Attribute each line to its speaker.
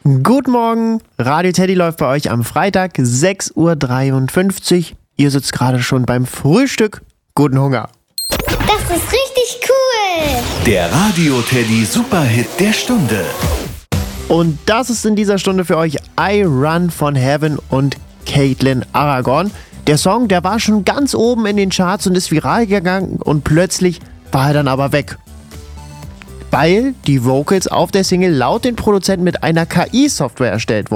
Speaker 1: Guten Morgen, Radio Teddy läuft bei euch am Freitag, 6:53 Uhr. Ihr sitzt gerade schon beim Frühstück. Guten Hunger.
Speaker 2: Das ist richtig cool.
Speaker 3: Der Radio Teddy Superhit der Stunde.
Speaker 1: Und das ist in dieser Stunde für euch I Run von Heaven und Caitlin Aragon. Der Song, der war schon ganz oben in den Charts und ist viral gegangen und plötzlich war er dann aber weg. Weil die Vocals auf der Single laut den Produzenten mit einer KI-Software erstellt wurden.